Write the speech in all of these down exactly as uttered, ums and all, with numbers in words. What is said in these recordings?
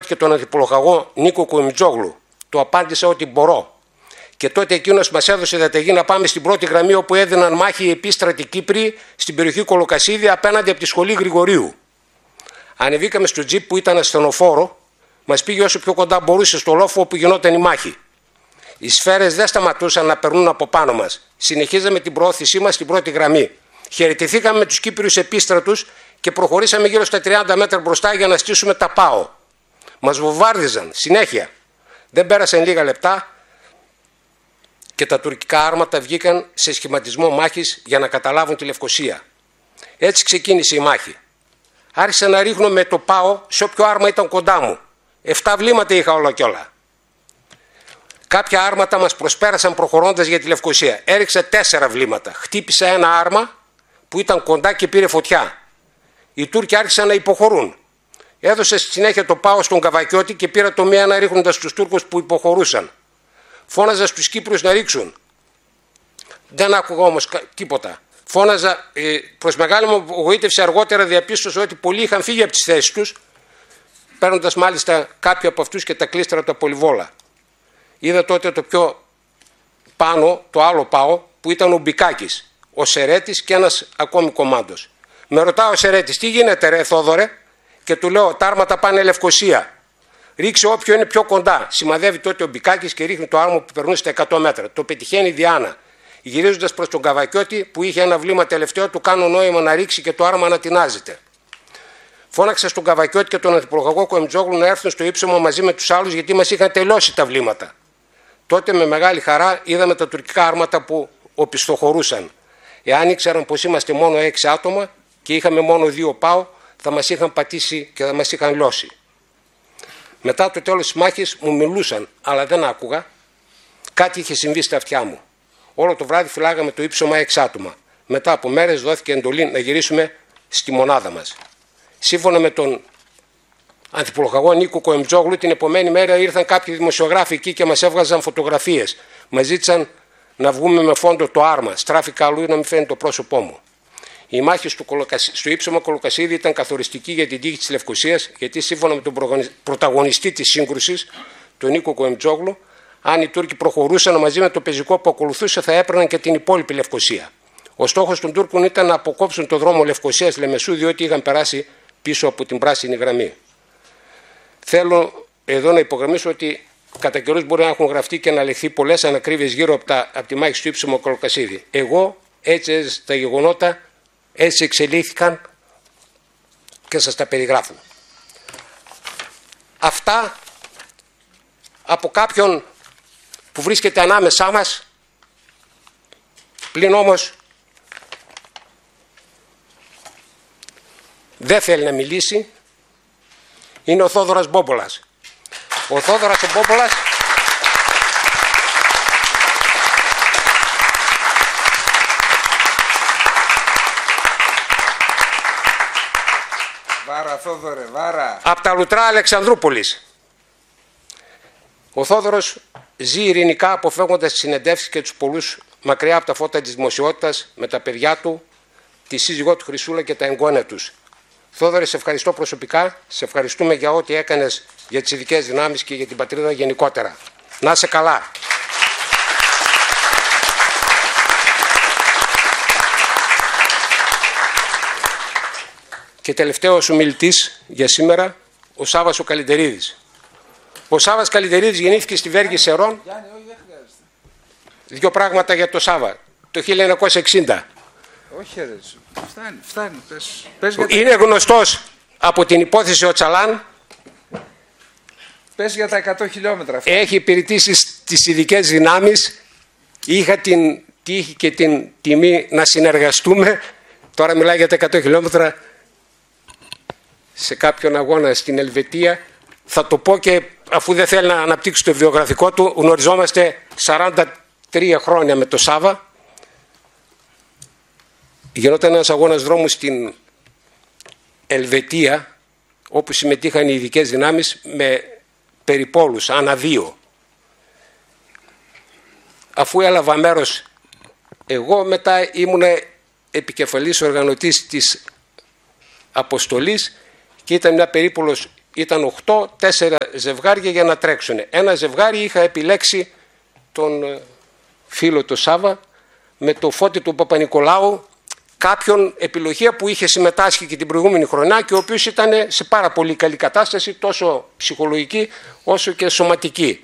και τον ανθιπολογαγό Νίκο Κομιτζόγλου. Του απάντησα ότι μπορώ. Και τότε εκείνος μας έδωσε διαταγή να πάμε στην πρώτη γραμμή όπου έδιναν μάχη οι επίστρατοι Κύπροι στην περιοχή Κολοκασίδη απέναντι από τη σχολή Γρηγορίου. Ανεβήκαμε στο τζιπ που ήταν ασθενοφόρο, μας πήγε όσο πιο κοντά μπορούσε στο λόφο όπου γινόταν η μάχη. Οι σφαίρες δεν σταματούσαν να περνούν από πάνω μας. Συνεχίζαμε την προώθησή μας στην πρώτη γραμμή. Χαιρετηθήκαμε με τους Κύπριους επίστρατους και προχωρήσαμε γύρω στα τριάντα μέτρα μπροστά για να στήσουμε τα ΠΑΟ. Μας βομβάρδιζαν συνέχεια. Δεν πέρασαν λίγα λεπτά και τα τουρκικά άρματα βγήκαν σε σχηματισμό μάχης για να καταλάβουν τη Λευκοσία. Έτσι ξεκίνησε η μάχη. Άρχισα να ρίχνω με το ΠΑΟ σε όποιο άρμα ήταν κοντά μου. Εφτά βλήματα είχα όλα κι όλα. Κάποια άρματα μας προσπέρασαν προχωρώντας για τη Λευκοσία. Έριξα τέσσερα βλήματα. Χτύπησα ένα άρμα που ήταν κοντά και πήρε φωτιά. Οι Τούρκοι άρχισαν να υποχωρούν. Έδωσε στη συνέχεια το ΠΑΟ στον Καβακιώτη και πήρα το μία ρίχνοντας τους Τούρκους που υποχωρούσαν. Φώναζα στους Κύπριους να ρίξουν. Δεν άκουγα όμως τίποτα. Φώναζα, ε, προς μεγάλη μου απογοήτευση αργότερα διαπίστωσα ότι πολλοί είχαν φύγει από τις θέσεις τους, παίρνοντας μάλιστα κάποιοι από αυτούς και τα κλίστρα του Πολυβόλα. Είδα τότε το πιο πάνω, το άλλο ΠΑΟ, που ήταν ο Μπικάκης, ο Σερέτης και ένας ακόμη κομμάντος. Με ρωτάω ο Σερέτης, τι γίνεται ρε Θόδωρε, και του λέω, τα άρματα πάνε Λευκοσία. Ρίξε όποιο είναι πιο κοντά. Σημαδεύει τότε ο Μπικάκης και ρίχνει το άρμα που περνούσε στα εκατό μέτρα. Το πετυχαίνει η Διάνα. Γυρίζοντας προς τον Καβακιώτη που είχε ένα βλήμα τελευταίο, του κάνω νόημα να ρίξει και το άρμα να τεινάζεται. Φώναξα στον Καβακιώτη και τον ανθιπολογαγό Κομιτζόγλου να έρθουν στο ύψωμα μαζί με τους άλλους γιατί μας είχαν τελειώσει τα βλήματα. Τότε με μεγάλη χαρά είδαμε τα τουρκικά άρματα που οπισθοχωρούσαν. Εάν ήξεραν πως είμαστε μόνο έξι άτομα και είχαμε μόνο δύο ΠΑΟ, θα μας είχαν πατήσει και θα μας είχαν λιώσει. Μετά το τέλος της μάχης μου μιλούσαν, αλλά δεν άκουγα. Κάτι είχε συμβεί στα αυτιά μου. Όλο το βράδυ φυλάγαμε το ύψωμα έξι άτομα. Μετά από μέρες δόθηκε εντολή να γυρίσουμε στη μονάδα μας. Σύμφωνα με τον ανθιπολογαγό Νίκο Κομιτζόγλου, την επομένη μέρα ήρθαν κάποιοι δημοσιογράφοι εκεί και μας έβγαζαν φωτογραφίες. Μας ζήτησαν να βγούμε με φόντο το άρμα. Στράφηκα αλλού να μην φαίνεται το πρόσωπό μου. Η μάχη στο, Κολοκασί... στο ύψωμα Κολοκασίδη ήταν καθοριστική για την τύχη της Λευκοσίας, γιατί σύμφωνα με τον πρωταγωνιστή της σύγκρουσης, τον Νίκο Κομιτζόγλου, αν οι Τούρκοι προχωρούσαν μαζί με το πεζικό που ακολουθούσε, θα έπαιρναν και την υπόλοιπη Λευκοσία. Ο στόχος των Τούρκων ήταν να αποκόψουν το δρόμο Λευκοσίας-Λεμεσού, διότι είχαν περάσει πίσω από την πράσινη γραμμή. Θέλω εδώ να υπογραμμίσω ότι κατά καιρούς μπορεί να έχουν γραφτεί και να λεχθεί πολλές ανακρίβειες γύρω από, τα... από τη μάχη στο ύψωμα Κολοκασίδη. Εγώ έτσι έζησα τα γεγονότα, έτσι εξελίχθηκαν και σας τα περιγράφω. Αυτά από κάποιον που βρίσκεται ανάμεσά μας, πλην όμως δεν θέλει να μιλήσει, είναι ο Θόδωρας Μπόμπολας. Ο Θόδωρας ο Μπόμπολας Βάρα Θόδωρε, βάρα. Από τα Λουτρά Αλεξανδρούπολης. Ο Θόδωρος ζει ειρηνικά αποφεύγοντας τις συνεντεύξεις και τους πολλούς μακριά από τα φώτα της δημοσιότητας με τα παιδιά του, τη σύζυγό του Χρυσούλα και τα εγγόνια τους. Θόδωρε, σε ευχαριστώ προσωπικά, σε ευχαριστούμε για ό,τι έκανες για τις ειδικές δυνάμεις και για την πατρίδα γενικότερα. Να είσαι καλά. Και τελευταίος ομιλητής για σήμερα, ο Σάββας ο Καλυτερίδης. Ο Σάββας Καλυτερίδης γεννήθηκε στη Βέργη Σερών. Δύο πράγματα για το Σάββα. Το χίλια εννιακόσια εξήντα. Όχι ρε, φτάνει, φτάνει. Πες, πες είναι τα... γνωστός από την υπόθεση ο Τσαλάν. Πες για τα εκατό χιλιόμετρα. Φτάνει. Έχει υπηρετήσει στις ειδικές δυνάμεις. Είχα την τύχη και την τιμή να συνεργαστούμε. Τώρα μιλάει για τα εκατό χιλιόμετρα σε κάποιον αγώνα στην Ελβετία. Θα το πω και αφού δεν θέλει να αναπτύξει το βιογραφικό του, γνωριζόμαστε σαράντα τρία χρόνια με το Σάβα. Γινόταν ένας αγώνας δρόμου στην Ελβετία, όπου συμμετείχαν οι ειδικές δυνάμεις με περιπόλους, ανά δύο. Αφού έλαβα μέρος εγώ, μετά ήμουν επικεφαλής οργανωτής της αποστολής και ήταν μια περίπολος, ήταν οκτώ, τέσσερα ζευγάρια για να τρέξουν. Ένα ζευγάρι είχα επιλέξει τον φίλο του Σάβα με το Φώτη του Παπα-Νικολάου, κάποιον επιλογία που είχε συμμετάσχει και την προηγούμενη χρονιά και ο οποίος ήταν σε πάρα πολύ καλή κατάσταση, τόσο ψυχολογική όσο και σωματική.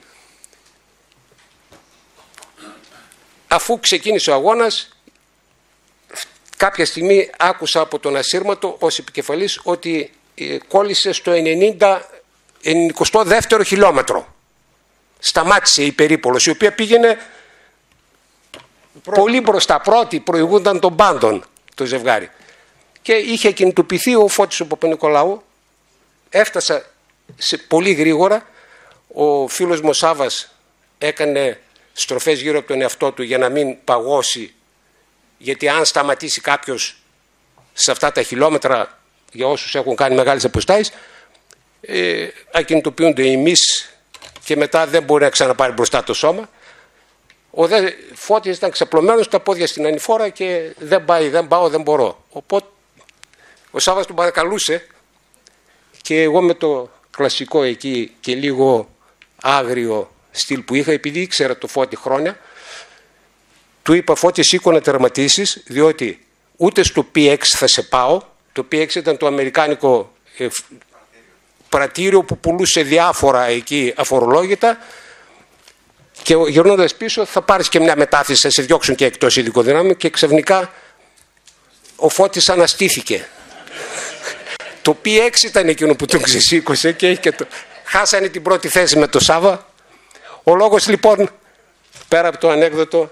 Αφού ξεκίνησε ο αγώνας, κάποια στιγμή άκουσα από τον ασύρματο ως επικεφαλής ότι κόλλησε στο ενενήντα, ενενηκοστό δεύτερο χιλιόμετρο. Σταμάτησε η περίπολος, η οποία πήγαινε πρώτη. Πολύ μπροστά, πρώτη, προηγούνταν των πάντων το ζευγάρι. Και είχε κινητοποιηθεί ο Φώτης ο Παπα-Νικολάου, έφτασα σε, πολύ γρήγορα, ο φίλος μου ο Σάβας έκανε στροφές γύρω από τον εαυτό του για να μην παγώσει, γιατί αν σταματήσει κάποιος σε αυτά τα χιλιόμετρα, για όσους έχουν κάνει μεγάλες αποστάσεις, ε, ακινητοποιούνται οι μυς και μετά δεν μπορεί να ξαναπάρει μπροστά το σώμα. Ο δε Φώτης ήταν ξαπλωμένος, τα πόδια στην ανηφόρα και δεν πάει, δεν πάω, δεν μπορώ. Οπότε ο Σάββας τον παρακαλούσε και εγώ με το κλασικό εκεί και λίγο άγριο στυλ που είχα, επειδή ήξερα το Φώτη χρόνια, του είπα: Φώτη, σήκω να τερματίσεις, διότι ούτε στο πι εξ θα σε πάω. Το πι εξ ήταν το αμερικάνικο ε, πρατήριο που πουλούσε διάφορα εκεί αφορολόγητα, και γυρνώντας πίσω θα πάρεις και μια μετάθεση, θα σε διώξουν και εκτός ειδικών δυνάμεων. Και ξαφνικά ο Φώτης αναστήθηκε. Το πι εξ ήταν εκείνο που τον ξεσήκωσε και, και το... χάσανε την πρώτη θέση με το Σάβα. Ο λόγος λοιπόν, πέρα από το ανέκδοτο,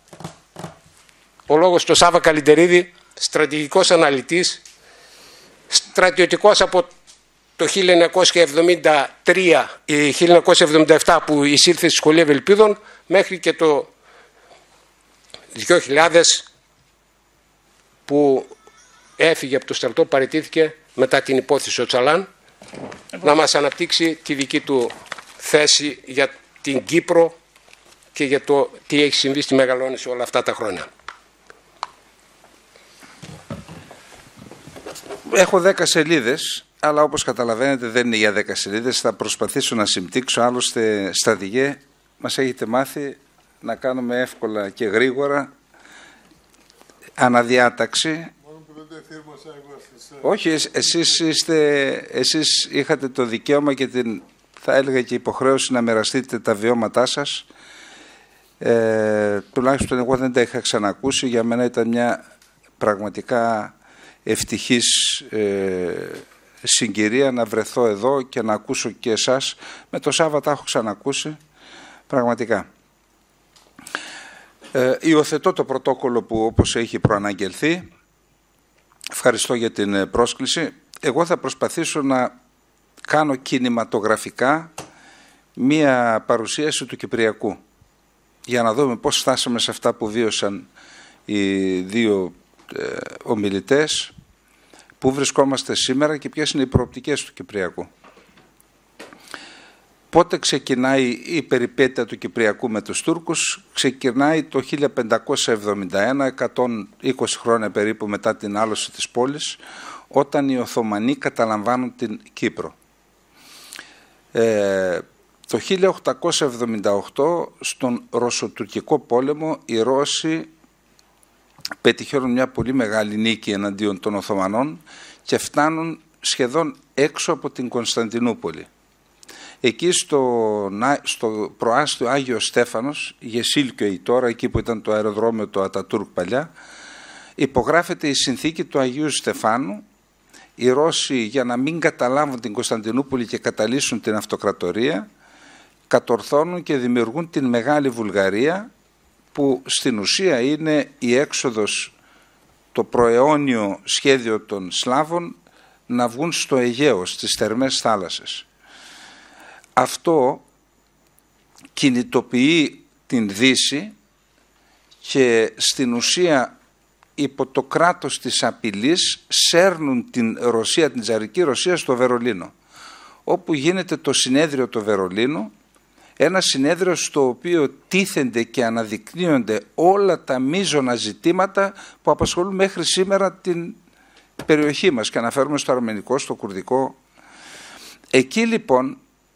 ο λόγος του Σάβα Καλιντερίδη, στρατηγικός αναλυτής, στρατιωτικός από το χίλια εννιακόσια εβδομήντα τρία ή χίλια εννιακόσια εβδομήντα επτά που εισήλθε στη Σχολή Ευελπίδων μέχρι και το δύο χιλιάδες που έφυγε από το στρατό, παραιτήθηκε μετά την υπόθεση ο Τσαλάν, να μας αναπτύξει τη δική του θέση για την Κύπρο και για το τι έχει συμβεί στη Μεγαλόνηση όλα αυτά τα χρόνια. Έχω δέκα σελίδες, αλλά όπως καταλαβαίνετε δεν είναι για δέκα σελίδες. Θα προσπαθήσω να συμπτύξω, άλλωστε στρατηγέ μας έχετε μάθει να κάνουμε εύκολα και γρήγορα αναδιάταξη. Όχι, εσείς, είστε, εσείς είχατε το δικαίωμα και την, θα έλεγα και υποχρέωση να μοιραστείτε τα βιώματά σας. Ε, τουλάχιστον εγώ δεν τα είχα ξανακούσει. Για μένα ήταν μια πραγματικά ευτυχής ε, συγκυρία να βρεθώ εδώ και να ακούσω και εσάς. Με το Σάββα τα έχω ξανακούσει πραγματικά. Ε, υιοθετώ το πρωτόκολλο που όπως έχει προαναγγελθεί. Ευχαριστώ για την πρόσκληση. Εγώ θα προσπαθήσω να κάνω κινηματογραφικά μία παρουσίαση του Κυπριακού για να δούμε πώς φτάσαμε σε αυτά που βίωσαν οι δύο ε, ομιλητές, πού βρισκόμαστε σήμερα και ποιες είναι οι προοπτικές του Κυπριακού. Πότε ξεκινάει η περιπέτεια του Κυπριακού με τους Τούρκους? Ξεκινάει το χίλια πεντακόσια εβδομήντα ένα, εκατόν είκοσι χρόνια περίπου μετά την άλωση της πόλης, όταν οι Οθωμανοί καταλαμβάνουν την Κύπρο. Ε, το χίλια οκτακόσια εβδομήντα οκτώ στον Ρωσοτουρκικό πόλεμο οι Ρώσοι πετυχαίνουν μια πολύ μεγάλη νίκη εναντίον των Οθωμανών και φτάνουν σχεδόν έξω από την Κωνσταντινούπολη. Εκεί στο, στο προάστιο Άγιο Στέφανος, Γεσίλκιο τώρα, εκεί που ήταν το αεροδρόμιο του Ατατούρκ παλιά, υπογράφεται η συνθήκη του Αγίου Στεφάνου. Οι Ρώσοι, για να μην καταλάβουν την Κωνσταντινούπολη και καταλύσουν την αυτοκρατορία, κατορθώνουν και δημιουργούν την Μεγάλη Βουλγαρία, που στην ουσία είναι η έξοδος, το προαιώνιο σχέδιο των Σλάβων να βγουν στο Αιγαίο, στις θερμές θάλασσες. Αυτό κινητοποιεί την Δύση και στην ουσία υπό το κράτος της απειλής σέρνουν την Ρωσία, την Τσαρική Ρωσία στο Βερολίνο, όπου γίνεται το συνέδριο του Βερολίνου, ένα συνέδριο στο οποίο τίθενται και αναδεικνύονται όλα τα μείζωνα ζητήματα που απασχολούν μέχρι σήμερα την περιοχή μας, και αναφέρουμε στο αρμενικό, στο κουρδικό. Εκεί λοιπόν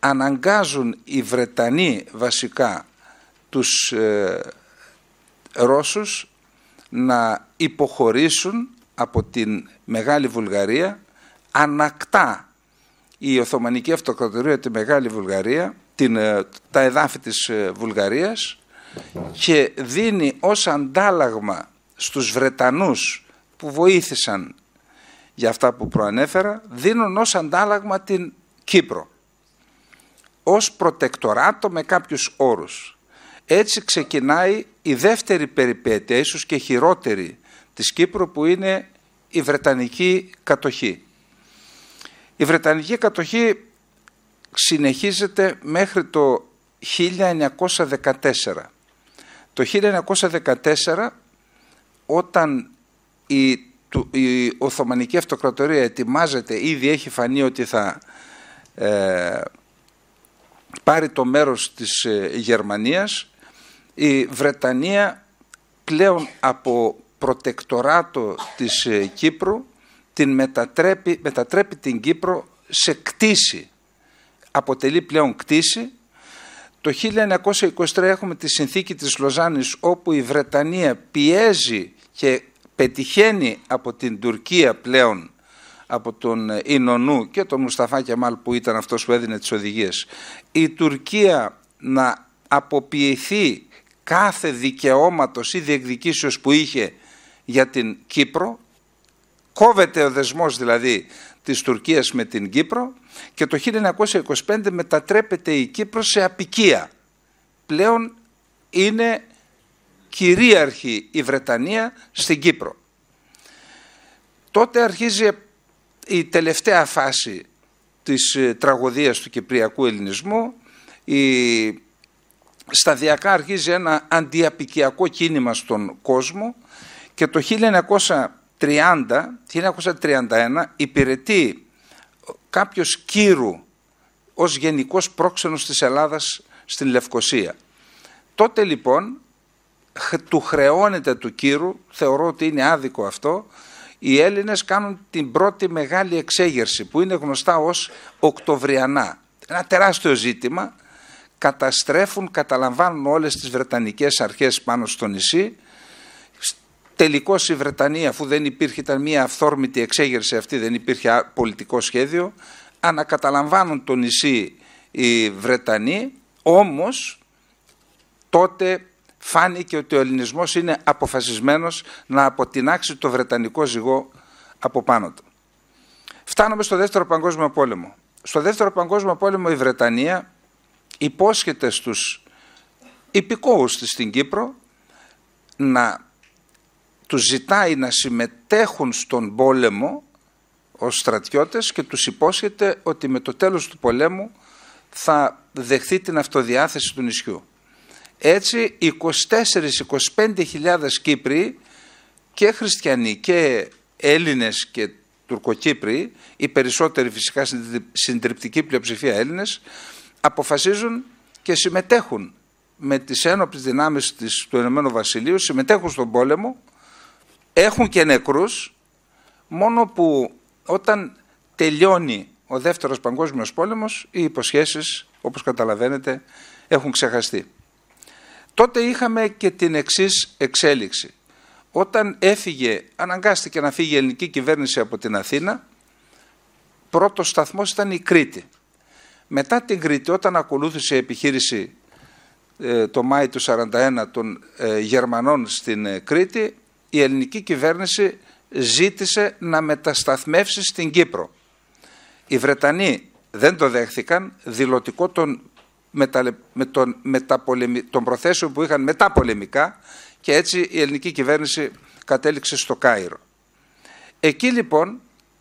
αναγκάζουν οι Βρετανοί βασικά τους ε, Ρώσους να υποχωρήσουν από την Μεγάλη Βουλγαρία. Ανακτά η Οθωμανική Αυτοκρατορία τη Μεγάλη Βουλγαρία, την, τα εδάφη της Βουλγαρίας, και δίνει ως αντάλλαγμα στους Βρετανούς που βοήθησαν για αυτά που προανέφερα, δίνουν ως αντάλλαγμα την Κύπρο ως προτεκτοράτο με κάποιους όρους. Έτσι ξεκινάει η δεύτερη περιπέτεια, ίσως και χειρότερη, της Κύπρου, που είναι η Βρετανική κατοχή. Η Βρετανική κατοχή συνεχίζεται μέχρι το χίλια εννιακόσια δεκατέσσερα. Το χίλια εννιακόσια δεκατέσσερα, όταν η, η Οθωμανική Αυτοκρατορία ετοιμάζεται, ήδη έχει φανεί ότι θα ε, πάρει το μέρος της ε, Γερμανίας, η Βρετανία πλέον από προτεκτοράτο της ε, Κύπρου την μετατρέπει, μετατρέπει την Κύπρο σε κτήση. Αποτελεί πλέον κτήση. Το χίλια εννιακόσια είκοσι τρία έχουμε τη συνθήκη της Λοζάνης, όπου η Βρετανία πιέζει και πετυχαίνει από την Τουρκία πλέον, από τον Ινονού και τον Μουσταφά Κεμάλ που ήταν αυτός που έδινε τις οδηγίες, η Τουρκία να αποποιηθεί κάθε δικαιώματος ή διεκδικήσεως που είχε για την Κύπρο. Κόβεται ο δεσμός δηλαδή της Τουρκίας με την Κύπρο, και το χίλια εννιακόσια είκοσι πέντε μετατρέπεται η Κύπρος σε αποικία. Πλέον είναι κυρίαρχη η Βρετανία στην Κύπρο. Τότε αρχίζει η τελευταία φάση της τραγωδίας του κυπριακού ελληνισμού. Η... Σταδιακά αρχίζει ένα αντιαπικιακό κίνημα στον κόσμο, και το χίλια εννιακόσια τριάντα, χίλια εννιακόσια τριάντα ένα υπηρετεί κάποιος Κύρου ως γενικός πρόξενος της Ελλάδας στην Λευκοσία. Τότε λοιπόν του χρεώνεται του Κύρου, θεωρώ ότι είναι άδικο αυτό, οι Έλληνες κάνουν την πρώτη μεγάλη εξέγερση που είναι γνωστά ως Οκτωβριανά. Ένα τεράστιο ζήτημα, καταστρέφουν, καταλαμβάνουν όλες τις βρετανικές αρχές πάνω στο νησί. Τελικώς η Βρετανία, αφού δεν υπήρχε, ήταν μια αυθόρμητη εξέγερση αυτή, δεν υπήρχε πολιτικό σχέδιο, ανακαταλαμβάνουν το νησί οι Βρετανοί, όμως τότε φάνηκε ότι ο ελληνισμός είναι αποφασισμένος να αποτινάξει το βρετανικό ζυγό από πάνω του. Φτάνουμε στο Δεύτερο Παγκόσμιο Πόλεμο. Στο Δεύτερο Παγκόσμιο Πόλεμο η Βρετανία υπόσχεται στους υπηκόους της στην Κύπρο να τους ζητάει να συμμετέχουν στον πόλεμο ως στρατιώτες, και τους υπόσχεται ότι με το τέλος του πολέμου θα δεχθεί την αυτοδιάθεση του νησιού. Έτσι είκοσι τέσσερις με είκοσι πέντε χιλιάδες Κύπροι, και χριστιανοί και Έλληνες και Τουρκοκύπροι, οι περισσότεροι φυσικά συντριπτική πλειοψηφία Έλληνες, αποφασίζουν και συμμετέχουν με τις ένοπλες δυνάμεις της, του Ηνωμένου Βασιλείου, συμμετέχουν στον πόλεμο, έχουν και νεκρούς, μόνο που όταν τελειώνει ο Δεύτερος Παγκόσμιος Πόλεμος οι υποσχέσεις, όπως καταλαβαίνετε, έχουν ξεχαστεί. Τότε είχαμε και την εξής εξέλιξη. Όταν έφυγε, αναγκάστηκε να φύγει η ελληνική κυβέρνηση από την Αθήνα, πρώτος σταθμός ήταν η Κρήτη. Μετά την Κρήτη, όταν ακολούθησε η επιχείρηση ε, το Μάη του χίλια εννιακόσια σαράντα ένα των ε, Γερμανών στην ε, Κρήτη, η ελληνική κυβέρνηση ζήτησε να μετασταθμεύσει στην Κύπρο. Οι Βρετανοί δεν το δέχθηκαν, δηλωτικό των, μετα, με τον, μεταπολεμι, των προθέσεων που είχαν μεταπολεμικά, και έτσι η ελληνική κυβέρνηση κατέληξε στο Κάιρο. Εκεί λοιπόν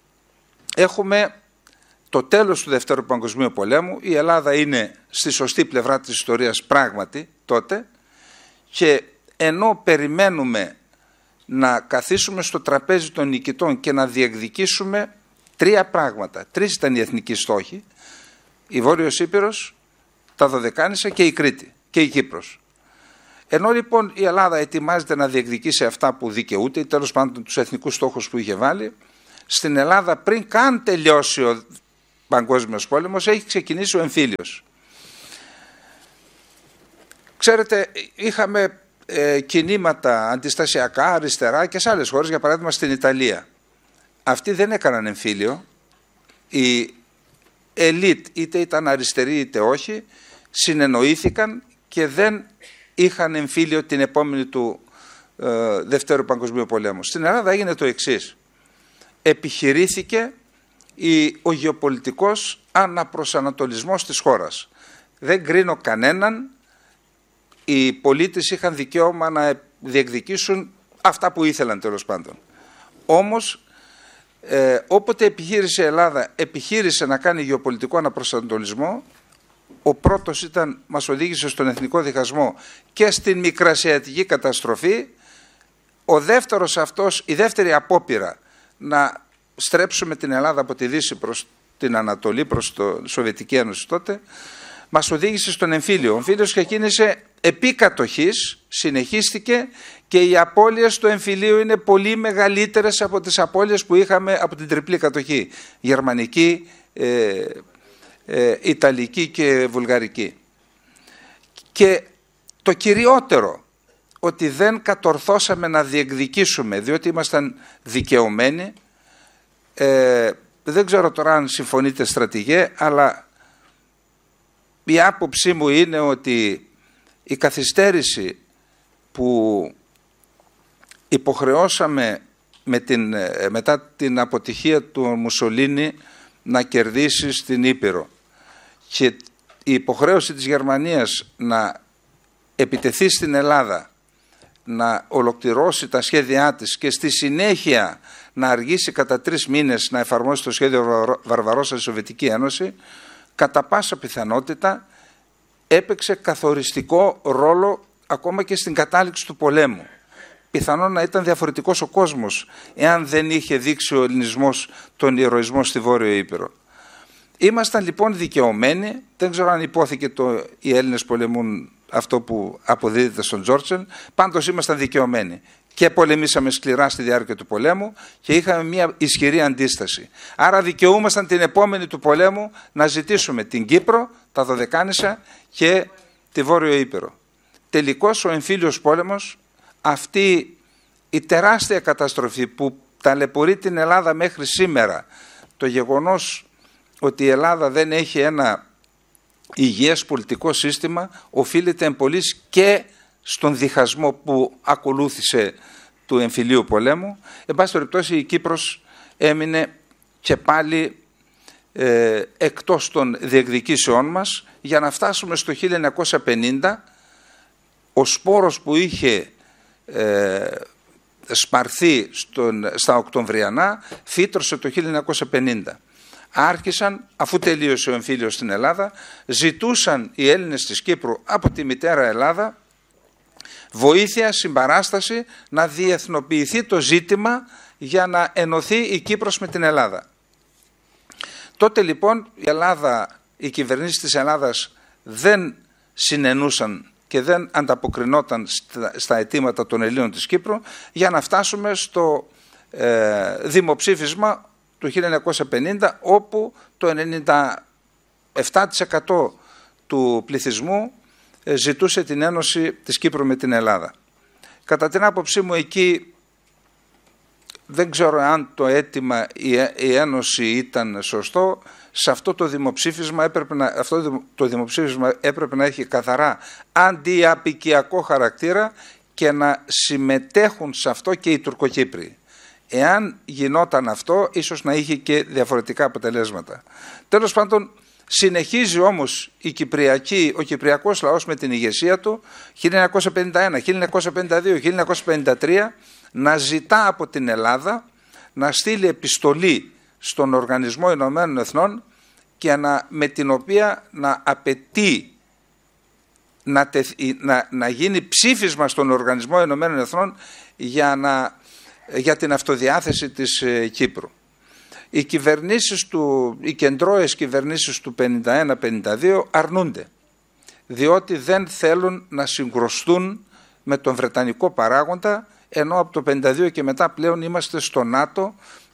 έχουμε το τέλος του Δευτέρου Παγκοσμίου Πολέμου. Η Ελλάδα είναι στη σωστή πλευρά της ιστορίας πράγματι τότε, και ενώ περιμένουμε να καθίσουμε στο τραπέζι των νικητών και να διεκδικήσουμε τρία πράγματα. Τρεις ήταν οι εθνικοί στόχοι: η Βόρειος Ήπειρος, τα Δωδεκάνησα και η Κρήτη και η Κύπρος. Ενώ λοιπόν η Ελλάδα ετοιμάζεται να διεκδικήσει αυτά που δικαιούται, ή τέλος πάντων τους εθνικούς στόχους που είχε βάλει, στην Ελλάδα πριν καν τελειώσει ο, Παγκόσμιος Πόλεμος, έχει ξεκινήσει ο εμφύλιος. Ξέρετε, είχαμε ε, κινήματα αντιστασιακά, αριστερά και σε άλλες χώρες, για παράδειγμα στην Ιταλία. Αυτοί δεν έκαναν εμφύλιο. Οι ελίτ, είτε ήταν αριστεροί είτε όχι, συνεννοήθηκαν και δεν είχαν εμφύλιο την επόμενη του ε, Δευτέρου Παγκοσμίου Πολέμου. Στην Ελλάδα έγινε το εξής. Επιχειρήθηκε η, ο γεωπολιτικός αναπροσανατολισμός της χώρας. Δεν κρίνω κανέναν. Οι πολίτες είχαν δικαίωμα να διεκδικήσουν αυτά που ήθελαν, τέλος πάντων. Όμως, ε, όποτε επιχείρησε η Ελλάδα, επιχείρησε να κάνει γεωπολιτικό αναπροσανατολισμό, ο πρώτος ήταν, μας οδήγησε στον εθνικό διχασμό και στην μικρασιατική καταστροφή. Ο δεύτερος αυτός, η δεύτερη απόπειρα να στρέψουμε την Ελλάδα από τη Δύση προς την Ανατολή, προς τη Σοβιετική Ένωση τότε, μας οδήγησε στον εμφύλιο. Ο εμφύλιος ξεκίνησε επί κατοχής, συνεχίστηκε και οι απώλειες του εμφυλίου είναι πολύ μεγαλύτερες από τις απώλειες που είχαμε από την τριπλή κατοχή. Γερμανική, ε, ε, Ιταλική και Βουλγαρική. Και το κυριότερο, ότι δεν κατορθώσαμε να διεκδικήσουμε, διότι ήμασταν δικαιωμένοι. Ε, δεν ξέρω τώρα αν συμφωνείτε, στρατηγέ, αλλά η άποψή μου είναι ότι η καθυστέρηση που υποχρεώσαμε με την, μετά την αποτυχία του Μουσολίνη να κερδίσει στην Ήπειρο και η υποχρέωση της Γερμανίας να επιτεθεί στην Ελλάδα, να ολοκληρώσει τα σχέδιά της και στη συνέχεια να αργήσει κατά τρεις μήνες να εφαρμόσει το σχέδιο Βαρβαρόσα στη Σοβιετική Ένωση, κατά πάσα πιθανότητα έπαιξε καθοριστικό ρόλο ακόμα και στην κατάληξη του πολέμου. Πιθανόν να ήταν διαφορετικός ο κόσμος εάν δεν είχε δείξει ο ελληνισμός τον ηρωισμό στη Βόρειο Ήπειρο. Ήμασταν λοιπόν δικαιωμένοι, δεν ξέρω αν υπόθηκε το οι Έλληνες πολεμούν αυτό που αποδίδεται στον Τζόρτσελ, πάντως ήμασταν δικαιωμένοι και πολεμήσαμε σκληρά στη διάρκεια του πολέμου και είχαμε μια ισχυρή αντίσταση. Άρα δικαιούμασταν την επόμενη του πολέμου να ζητήσουμε την Κύπρο, τα Δωδεκάνησα και τη Βόρειο Ήπειρο. Τελικώς ο εμφύλιος πόλεμος, αυτή η τεράστια καταστροφή που ταλαιπωρεί την Ελλάδα μέχρι σήμερα, το γεγονός ότι η Ελλάδα δεν έχει ένα υγιές πολιτικό σύστημα, οφείλεται εμπολής και στον διχασμό που ακολούθησε του εμφυλίου πολέμου. Εν πάση περιπτώσει η Κύπρος έμεινε και πάλι ε, εκτός των διεκδικήσεών μας, για να φτάσουμε στο χίλια εννιακόσια πενήντα. Ο σπόρος που είχε ε, σπαρθεί στον, στα Οκτωβριανά φύτρωσε το χίλια εννιακόσια πενήντα. Άρχισαν, αφού τελείωσε ο εμφύλιος στην Ελλάδα, ζητούσαν οι Έλληνες της Κύπρου από τη μητέρα Ελλάδα βοήθεια, συμπαράσταση, να διεθνοποιηθεί το ζήτημα για να ενωθεί η Κύπρος με την Ελλάδα. Τότε λοιπόν η Ελλάδα, οι κυβερνήσεις της Ελλάδας δεν συνενούσαν και δεν ανταποκρινόταν στα, στα αιτήματα των Ελλήνων της Κύπρου, για να φτάσουμε στο ε, δημοψήφισμα του χίλια εννιακόσια πενήντα, όπου το ενενήντα επτά τοις εκατό του πληθυσμού ε, ζητούσε την ένωση της Κύπρου με την Ελλάδα. Κατά την άποψή μου εκεί δεν ξέρω αν το αίτημα, η, η ένωση ήταν σωστό. Σε αυτό το δημοψήφισμα έπρεπε να, αυτό το δημοψήφισμα έπρεπε να έχει καθαρά αντιαπικιακό χαρακτήρα και να συμμετέχουν σε αυτό και οι Τουρκοκύπροι. Εάν γινόταν αυτό, ίσως να είχε και διαφορετικά αποτελέσματα. Τέλος πάντων, συνεχίζει όμως η Κυπριακή, ο Κυπριακός λαός με την ηγεσία του χίλια εννιακόσια πενήντα ένα, χίλια εννιακόσια πενήντα δύο, χίλια εννιακόσια πενήντα τρία να ζητά από την Ελλάδα να στείλει επιστολή στον Οργανισμό Ηνωμένων Εθνών και να, με την οποία να απαιτεί να, τεθ, να, να γίνει ψήφισμα στον Οργανισμό Ηνωμένων Εθνών για, να, για την αυτοδιάθεση της ε, Κύπρου. Οι κυβερνήσεις του, οι κεντρώες κυβερνήσεις του πενήντα ένα πενήντα δύο αρνούνται, διότι δεν θέλουν να συγκρουστούν με τον Βρετανικό παράγοντα, ενώ από το πενήντα δύο και μετά πλέον είμαστε στο ΝΑΤΟ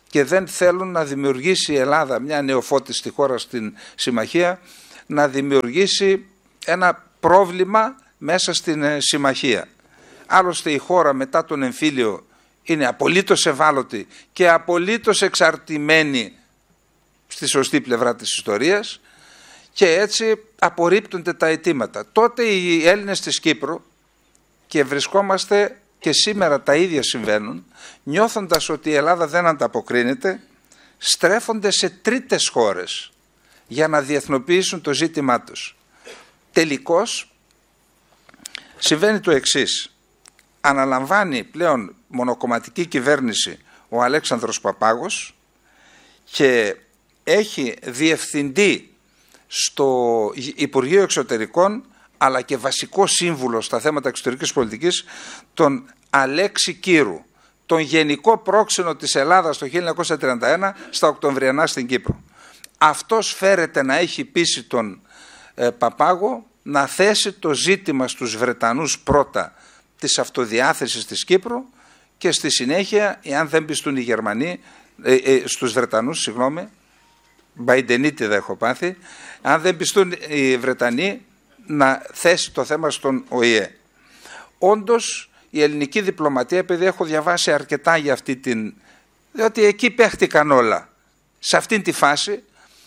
και δεν θέλουν να δημιουργήσει η Ελλάδα, μια νεοφώτιστη χώρα στην συμμαχία, να δημιουργήσει ένα πρόβλημα μέσα στην συμμαχία. Άλλωστε η χώρα μετά τον εμφύλιο είναι απολύτως ευάλωτη και απολύτως εξαρτημένη στη σωστή πλευρά της ιστορίας και έτσι απορρίπτονται τα αιτήματα. Τότε οι Έλληνες της Κύπρου, και βρισκόμαστε και σήμερα τα ίδια συμβαίνουν, νιώθοντας ότι η Ελλάδα δεν ανταποκρίνεται, στρέφονται σε τρίτες χώρες για να διεθνοποιήσουν το ζήτημά τους. Τελικώς συμβαίνει το εξής. Αναλαμβάνει πλέον μονοκομματική κυβέρνηση ο Αλέξανδρος Παπάγος και έχει διευθυντή στο Υπουργείο Εξωτερικών αλλά και βασικό σύμβουλο στα θέματα εξωτερικής πολιτικής τον Αλέξη Κύρου, τον γενικό πρόξενο της Ελλάδας το χίλια εννιακόσια τριάντα ένα στα Οκτωβριανά στην Κύπρο. Αυτός φέρεται να έχει πείσει τον ε, Παπάγο να θέσει το ζήτημα στους Βρετανούς πρώτα της αυτοδιάθεσης της Κύπρου και στη συνέχεια, εάν δεν πιστούν οι Γερμανοί, ε, ε, στους Βρετανούς, συγγνώμη, Μπαϊντενίτιδα έχω πάθει, αν δεν πιστούν οι Βρετανοί, να θέσει το θέμα στον Ο Η Ε. Όντως η ελληνική διπλωματία, επειδή έχω διαβάσει αρκετά για αυτή την, διότι εκεί παίχτηκαν όλα, σε αυτήν τη φάση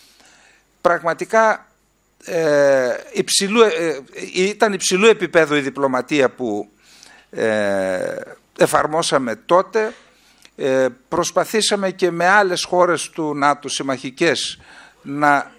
πραγματικά ε, υψηλού, ε, ήταν υψηλού επίπεδου η διπλωματία που ε, εφαρμόσαμε τότε. Ε, προσπαθήσαμε και με άλλες χώρες του ΝΑΤΟ συμμαχικές να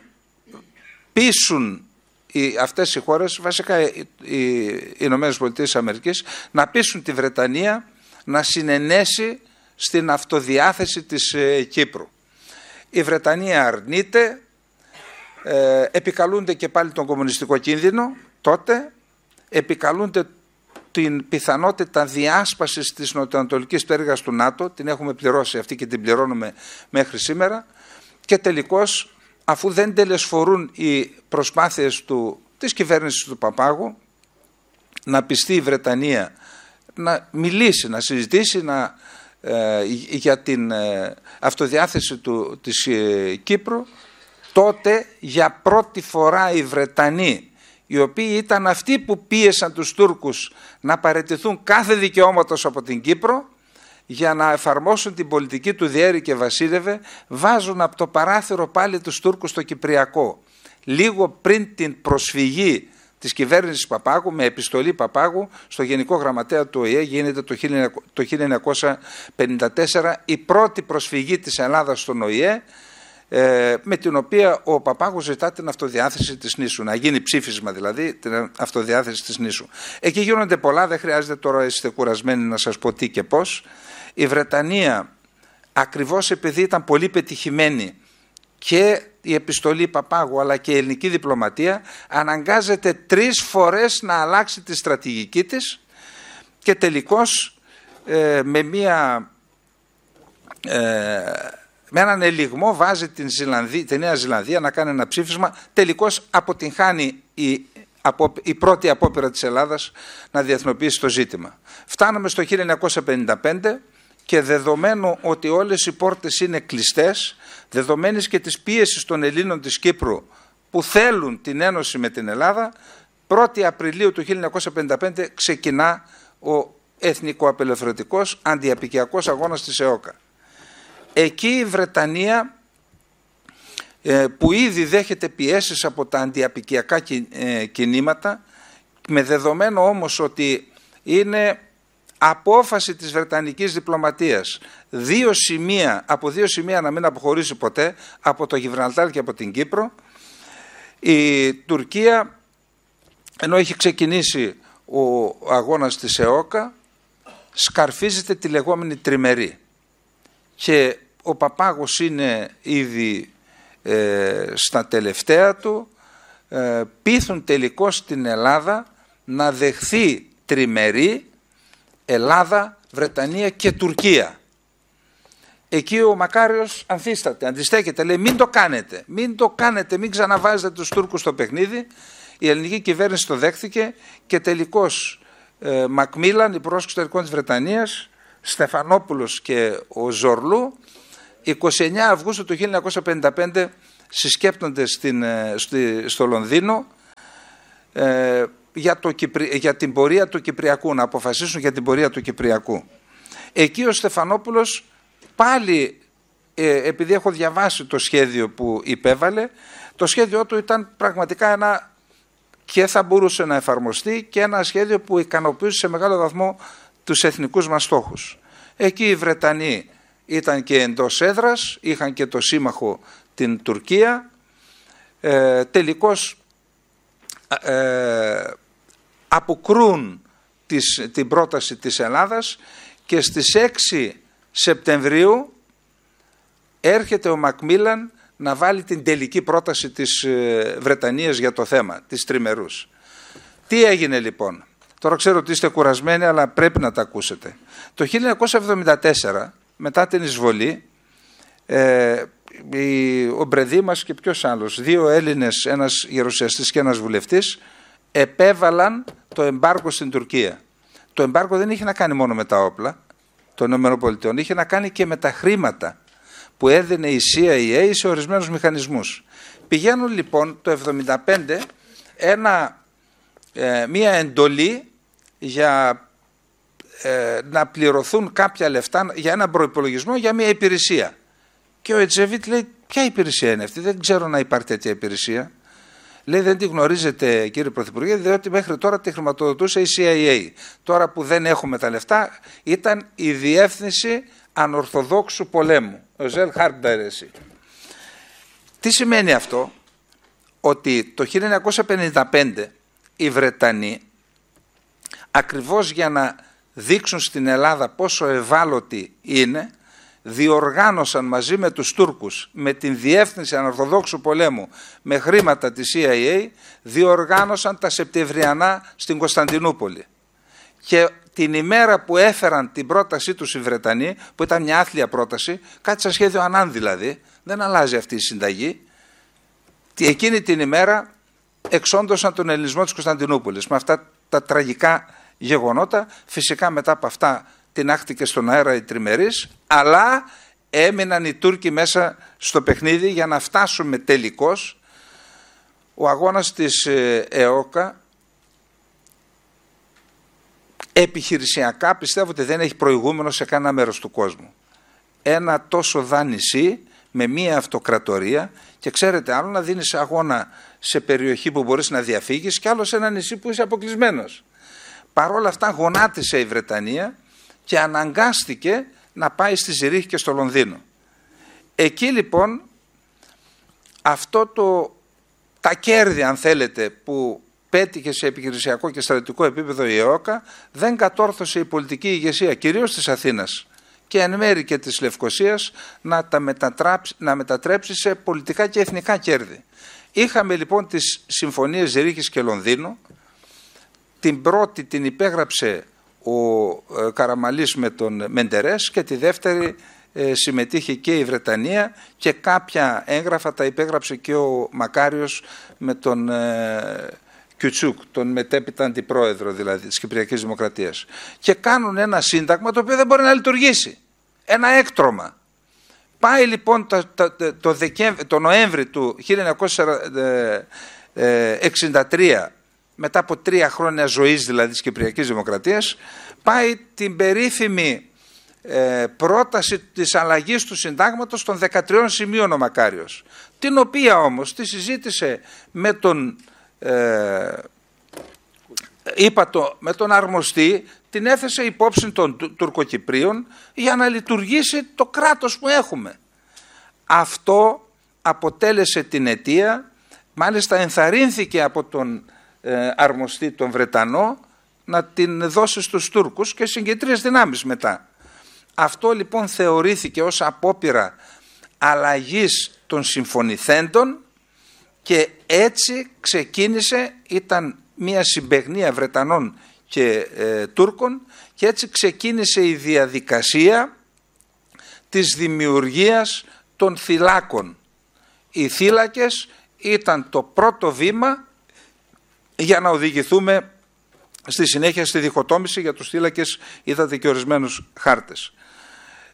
πείσουν οι, αυτές οι χώρες, βασικά οι, οι Ηνωμένες Πολιτείες Αμερικής, να πείσουν τη Βρετανία να συνενέσει στην αυτοδιάθεση της ε, Κύπρου. Η Βρετανία αρνείται, ε, επικαλούνται και πάλι τον κομμουνιστικό κίνδυνο τότε, επικαλούνται την πιθανότητα διάσπασης της νοτιοανατολικής πτέρυγας του ΝΑΤΟ, την έχουμε πληρώσει αυτή και την πληρώνουμε μέχρι σήμερα, και τελικώς, αφού δεν τελεσφορούν οι προσπάθειες του, της κυβέρνησης του Παπάγου να πιστεί η Βρετανία να μιλήσει, να συζητήσει να, ε, για την ε, αυτοδιάθεση του, της ε, Κύπρου, τότε για πρώτη φορά οι Βρετανοί, οι οποίοι ήταν αυτοί που πίεσαν τους Τούρκους να παραιτηθούν κάθε δικαιώματος από την Κύπρο για να εφαρμόσουν την πολιτική του διέρη και βασίλευε, βάζουν από το παράθυρο πάλι τους Τούρκους στο Κυπριακό. Λίγο πριν την προσφυγή της κυβέρνησης Παπάγου, με επιστολή Παπάγου, στο Γενικό Γραμματέα του Ο Η Ε, γίνεται το χίλια εννιακόσια πενήντα τέσσερα η πρώτη προσφυγή της Ελλάδας στον Ο Η Ε, με την οποία ο Παπάγος ζητά την αυτοδιάθεση της νήσου, να γίνει ψήφισμα δηλαδή την αυτοδιάθεση της νήσου. Εκεί γίνονται πολλά, δεν χρειάζεται τώρα, είστε κουρασμένοι να σας πω τι και πώς. Η Βρετανία, ακριβώς επειδή ήταν πολύ πετυχημένη και η επιστολή Παπάγου αλλά και η ελληνική διπλωματία, αναγκάζεται τρεις φορές να αλλάξει τη στρατηγική της και τελικώς ε, με μία... Ε, με έναν ελιγμό βάζει την, Ζηλανδία, τη Νέα Ζηλανδία να κάνει ένα ψήφισμα. Τελικώς αποτυγχάνει η, απο, η πρώτη απόπειρα της Ελλάδας να διεθνοποιήσει το ζήτημα. Φτάνουμε στο χίλια εννιακόσια πενήντα πέντε και δεδομένου ότι όλες οι πόρτες είναι κλειστές, δεδομένης και της πίεσης των Ελλήνων της Κύπρου που θέλουν την ένωση με την Ελλάδα, πρώτη Απριλίου του χίλια εννιακόσια πενήντα πέντε ξεκινά ο εθνικοαπελευθερωτικός αντιαπικιακός αγώνας της ΕΟΚΑ. Εκεί η Βρετανία, που ήδη δέχεται πιέσεις από τα αντιαπικιακά κινήματα, με δεδομένο όμως ότι είναι απόφαση της Βρετανικής διπλωματίας δύο σημεία, από δύο σημεία να μην αποχωρήσει ποτέ, από το Γιβραλτάρ και από την Κύπρο, η Τουρκία, ενώ έχει ξεκινήσει ο αγώνας της ΕΟΚΑ, σκαρφίζεται τη λεγόμενη τριμερή. Και ο Παπάγος είναι ήδη ε, στα τελευταία του, ε, πείθουν τελικώς την Ελλάδα να δεχθεί τριμερή Ελλάδα, Βρετανία και Τουρκία. Εκεί ο Μακάριος ανθίσταται, αντιστέκεται, λέει μην το κάνετε, μην το κάνετε, μην ξαναβάζετε τους Τούρκους στο παιχνίδι. Η ελληνική κυβέρνηση το δέχθηκε και τελικώς ε, Μακμίλαν, υπουργός εξωτερικών της Βρετανίας, Στεφανόπουλος και ο Ζορλού εικοστή ενάτη Αυγούστου του χίλια εννιακόσια πενήντα πέντε συσκέπτονται στην, στη, στο Λονδίνο ε, για, το, για την πορεία του Κυπριακού, να αποφασίσουν για την πορεία του Κυπριακού. Εκεί ο Στεφανόπουλος πάλι, ε, επειδή έχω διαβάσει το σχέδιο που υπέβαλε, το σχέδιό του ήταν πραγματικά ένα, και θα μπορούσε να εφαρμοστεί, και ένα σχέδιο που ικανοποιούσε σε μεγάλο βαθμό τους εθνικούς μας στόχους. Εκεί οι Βρετανοί ήταν και εντός έδρας, είχαν και το σύμμαχο την Τουρκία, ε, τελικώς ε, αποκρούν τις, την πρόταση της Ελλάδας και στις έξι Σεπτεμβρίου έρχεται ο Μακμίλαν να βάλει την τελική πρόταση της Βρετανίας για το θέμα, της τριμερούς. Τι έγινε λοιπόν? Τώρα ξέρω ότι είστε κουρασμένοι, αλλά πρέπει να τα ακούσετε. Το χίλια εννιακόσια εβδομήντα τέσσερα, μετά την εισβολή, ε, ο Μπρεδίμας και ποιος άλλος, δύο Έλληνες, ένας γερουσιαστής και ένας βουλευτής, επέβαλαν το εμπάργκο στην Τουρκία. Το εμπάργκο δεν είχε να κάνει μόνο με τα όπλα των ΗΠΑ, είχε να κάνει και με τα χρήματα που έδινε η σι άι έι σε ορισμένους μηχανισμούς. Πηγαίνουν λοιπόν το εβδομήντα πέντε ένα, ε, μία εντολή για ε, να πληρωθούν κάποια λεφτά για ένα προϋπολογισμό για μία υπηρεσία. Και ο Ετζεβίτ λέει, ποια υπηρεσία είναι αυτή? Δεν ξέρω να υπάρχει τέτοια υπηρεσία. Λέει, δεν τη γνωρίζετε κύριε Πρωθυπουργέ, διότι μέχρι τώρα τη χρηματοδοτούσε η σι άι έι. Τώρα που δεν έχουμε τα λεφτά, ήταν η Διεύθυνση Ανορθοδόξου Πολέμου. Ο Ζελ Χάρμπερεση. Τι σημαίνει αυτό? Ότι το χίλια εννιακόσια πενήντα πέντε οι Βρετανοί, ακριβώς για να δείξουν στην Ελλάδα πόσο ευάλωτη είναι, διοργάνωσαν μαζί με τους Τούρκους, με την Διεύθυνση Ανορθοδόξου Πολέμου, με χρήματα της σι άι έι, διοργάνωσαν τα Σεπτεμβριανά στην Κωνσταντινούπολη. Και την ημέρα που έφεραν την πρότασή τους οι Βρετανοί, που ήταν μια άθλια πρόταση, κάτι σαν σχέδιο Ανάν δηλαδή, δεν αλλάζει αυτή η συνταγή, εκείνη την ημέρα εξόντωσαν τον ελληνισμό της Κωνσταντινούπολης με αυτά τα τραγικά γεγονότα. Φυσικά μετά από αυτά τινάχτηκε στον αέρα η τριμερής, αλλά έμειναν οι Τούρκοι μέσα στο παιχνίδι για να φτάσουμε τελικώς. Ο αγώνας της ΕΟΚΑ επιχειρησιακά πιστεύω ότι δεν έχει προηγούμενο σε κανένα μέρος του κόσμου. Ένα τόσο δα νησί με μία αυτοκρατορία, και ξέρετε, άλλο να δίνεις αγώνα σε περιοχή που μπορείς να διαφύγεις και άλλο σε ένα νησί που είσαι αποκλεισμένος. Παρόλα αυτά γονάτισε η Βρετανία και αναγκάστηκε να πάει στη Ζηρίχη και στο Λονδίνο. Εκεί λοιπόν αυτό το, τα κέρδη αν θέλετε που πέτυχε σε επιχειρησιακό και στρατιωτικό επίπεδο η ΕΟΚΑ, δεν κατόρθωσε η πολιτική ηγεσία κυρίως της Αθήνας και εν μέρει και της Λευκωσίας να τα να μετατρέψει σε πολιτικά και εθνικά κέρδη. Είχαμε λοιπόν τις συμφωνίες Ζηρίχης και Λονδίνου. Την πρώτη την υπέγραψε ο Καραμαλής με τον Μεντερές και τη δεύτερη ε, συμμετείχε και η Βρετανία, και κάποια έγγραφα τα υπέγραψε και ο Μακάριος με τον ε, Κιουτσούκ, τον μετέπειτα αντιπρόεδρο δηλαδή της Κυπριακής Δημοκρατίας, και κάνουν ένα σύνταγμα το οποίο δεν μπορεί να λειτουργήσει, ένα έκτρωμα. Πάει λοιπόν το, το, το, το, Δεκέμβρη, το Νοέμβρη του χίλια εννιακόσια εξήντα τρία, μετά από τρία χρόνια ζωής δηλαδή της Κυπριακής Δημοκρατίας, πάει την περίφημη ε, πρόταση της αλλαγής του συντάγματος των δεκατριών σημείων ο Μακάριος, την οποία όμως τη συζήτησε με τον ε, είπα το, με τον αρμοστή, την έθεσε υπόψη των Τουρκοκυπρίων για να λειτουργήσει το κράτος που έχουμε. Αυτό αποτέλεσε την αιτία, μάλιστα ενθαρρύνθηκε από τον ε, αρμοστή τον Βρετανό να την δώσει στους Τούρκους και συγκεντρίες δυνάμεις μετά. Αυτό λοιπόν θεωρήθηκε ως απόπειρα αλλαγής των συμφωνηθέντων και έτσι ξεκίνησε, ήταν μια συμπαιγνία Βρετανών και ε, Τούρκων, και έτσι ξεκίνησε η διαδικασία της δημιουργίας των θυλάκων. Οι θύλακες ήταν το πρώτο βήμα για να οδηγηθούμε στη συνέχεια στη διχοτόμηση. Για τους θύλακες είδατε και ορισμένους χάρτες.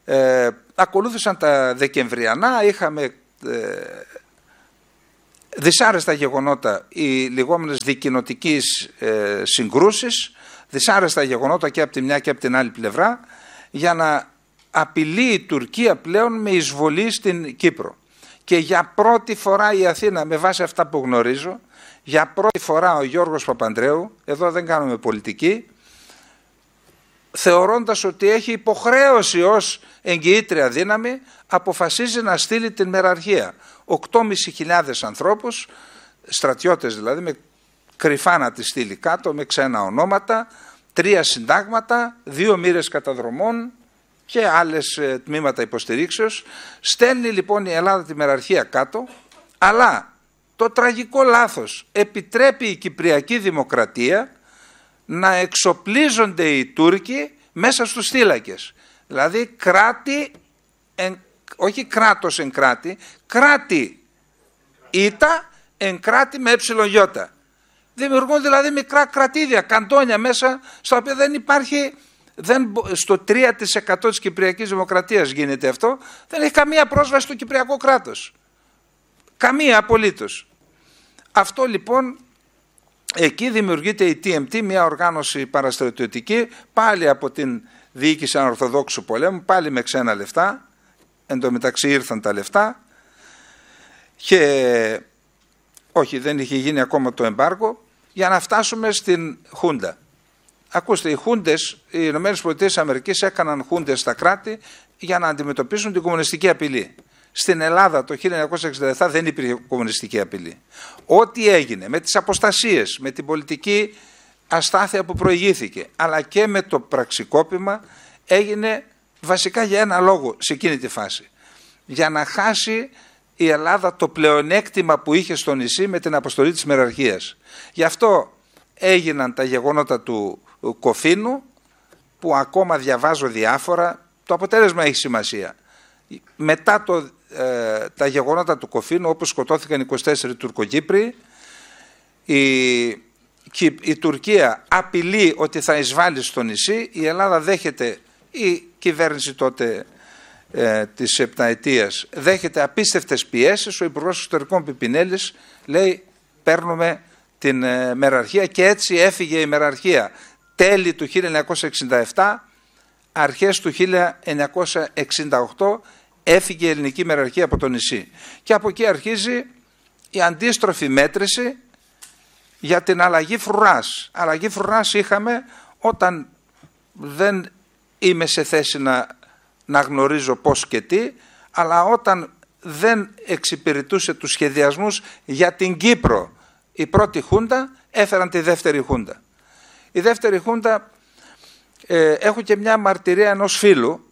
Ε, ακολούθησαν τα Δεκεμβριανά, είχαμε ε, δυσάρεστα γεγονότα, οι λεγόμενες δικοινοτικής ε, συγκρούσεις, δυσάρεστα γεγονότα και από τη μια και από την άλλη πλευρά, για να απειλεί η Τουρκία πλέον με εισβολή στην Κύπρο. Και για πρώτη φορά η Αθήνα, με βάση αυτά που γνωρίζω, για πρώτη φορά ο Γιώργος Παπανδρέου, εδώ δεν κάνουμε πολιτική, θεωρώντας ότι έχει υποχρέωση ως εγγυήτρια δύναμη, αποφασίζει να στείλει την μεραρχία. οκτώ χιλιάδες πεντακόσιους ανθρώπους, στρατιώτες δηλαδή, με κρυφά να τη στείλει κάτω, με ξένα ονόματα, τρία συντάγματα, δύο μοίρες καταδρομών και άλλες ε, τμήματα υποστηρίξεως. Στέλνει λοιπόν η Ελλάδα τη μεραρχία κάτω, αλλά το τραγικό λάθος, επιτρέπει η Κυπριακή Δημοκρατία να εξοπλίζονται οι Τούρκοι μέσα στους θύλακες. Δηλαδή κράτη, εν, όχι κράτος εν κράτη, κράτη ήτα εν κράτη με εψιλογιώτα. Δημιουργούν δηλαδή μικρά κρατήδια, καντόνια μέσα, στα οποία δεν υπάρχει, δεν, στο τρία τοις εκατό της Κυπριακής Δημοκρατίας γίνεται αυτό, δεν έχει καμία πρόσβαση στο Κυπριακό κράτος. Καμία απολύτως. Αυτό λοιπόν, εκεί δημιουργείται η τι εμ τι, μια οργάνωση παραστρατιωτική, πάλι από την διοίκηση ανορθοδόξου πολέμου, πάλι με ξένα λεφτά, εν τω μεταξύ ήρθαν τα λεφτά και όχι, δεν είχε γίνει ακόμα το εμπάργο, για να φτάσουμε στην Χούντα. Ακούστε, οι Χούντες, οι Ηνωμένες Πολιτείες Αμερικής έκαναν Χούντες στα κράτη για να αντιμετωπίσουν την κομμουνιστική απειλή. Στην Ελλάδα το χίλια εννιακόσια εξήντα επτά δεν υπήρχε κομμουνιστική απειλή. Ό,τι έγινε με τις αποστασίες, με την πολιτική αστάθεια που προηγήθηκε, αλλά και με το πραξικόπημα, έγινε βασικά για ένα λόγο σε εκείνη τη φάση. Για να χάσει η Ελλάδα το πλεονέκτημα που είχε στο νησί με την αποστολή της μεραρχίας. Γι' αυτό έγιναν τα γεγονότα του Κοφίνου, που ακόμα διαβάζω διάφορα, το αποτέλεσμα έχει σημασία. Μετά το, ε, τα γεγονότα του Κοφίνου, όπου σκοτώθηκαν είκοσι τέσσερις Τουρκοκύπροι, η, η Τουρκία απειλεί ότι θα εισβάλλει στο νησί, η Ελλάδα δέχεται, η κυβέρνηση τότε ε, της επταετίας δέχεται απίστευτες πιέσεις, ο Υπουργός Εξωτερικών Πιπινέλης λέει παίρνουμε την ε, μεραρχία, και έτσι έφυγε η μεραρχία τέλη του χίλια εννιακόσια εξήντα επτά, αρχές του χίλια εννιακόσια εξήντα οκτώ έφυγε η ελληνική μεραρχία από το νησί. Και από εκεί αρχίζει η αντίστροφη μέτρηση για την αλλαγή φρουράς. Αλλαγή φρουράς είχαμε όταν δεν είμαι σε θέση να, να γνωρίζω πώς και τι, αλλά όταν δεν εξυπηρετούσε τους σχεδιασμούς για την Κύπρο η πρώτη Χούντα, έφεραν τη δεύτερη Χούντα. Η δεύτερη Χούντα, ε, έχω και μια μαρτυρία ενός φίλου.